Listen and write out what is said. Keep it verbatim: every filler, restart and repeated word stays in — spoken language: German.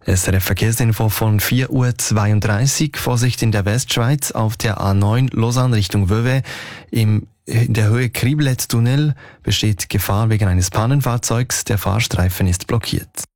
S R F Verkehrsinfo von vier Uhr zweiunddreißig. Vorsicht in der Westschweiz auf der A neun Lausanne Richtung Vevey. Im, in der Höhe Kriblet-Tunnel besteht Gefahr wegen eines Pannenfahrzeugs. Der Fahrstreifen ist blockiert.